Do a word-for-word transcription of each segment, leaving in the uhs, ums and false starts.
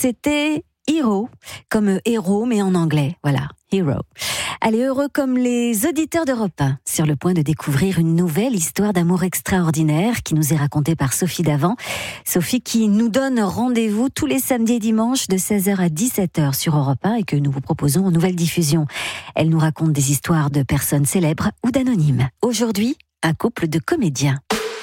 c'était Hero, comme héros mais en anglais, voilà, Hero. Allez, heureux comme les auditeurs d'Europe un, sur le point de découvrir une nouvelle histoire d'amour extraordinaire qui nous est racontée par Sophie Davant. Sophie qui nous donne rendez-vous tous les samedis et dimanches de seize heures à dix-sept heures sur Europe un et que nous vous proposons en nouvelle diffusion. Elle nous raconte des histoires de personnes célèbres ou d'anonymes. Aujourd'hui, un couple de comédiens.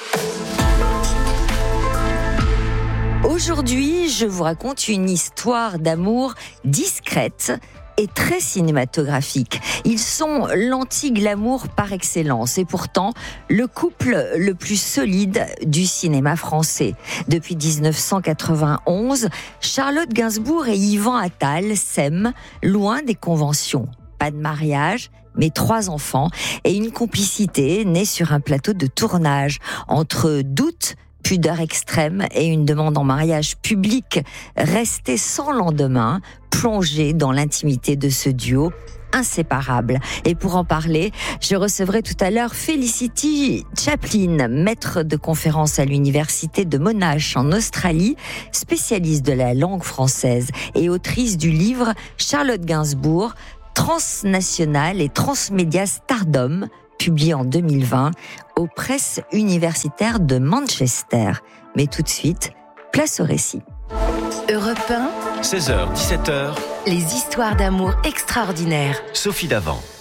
Aujourd'hui, je vous raconte une histoire d'amour discrète et très cinématographique. Ils sont l'anti-glamour par excellence et pourtant le couple le plus solide du cinéma français. Depuis dix-neuf cent quatre-vingt-onze, Charlotte Gainsbourg et Yvan Attal s'aiment loin des conventions. Pas de mariage, mais trois enfants et une complicité née sur un plateau de tournage entre doute, pudeur extrême et une demande en mariage public, restés sans lendemain, plongés dans l'intimité de ce duo inséparable. Et pour en parler, je recevrai tout à l'heure Felicity Chaplin, maître de conférence à l'université de Monash en Australie, spécialiste de la langue française et autrice du livre Charlotte Gainsbourg, transnationale et transmédia stardom, publié en deux mille vingt aux presses universitaires de Manchester. Mais tout de suite, place au récit. Europe un, seize heures dix-sept heures, les histoires d'amour extraordinaires. Sophie Davant.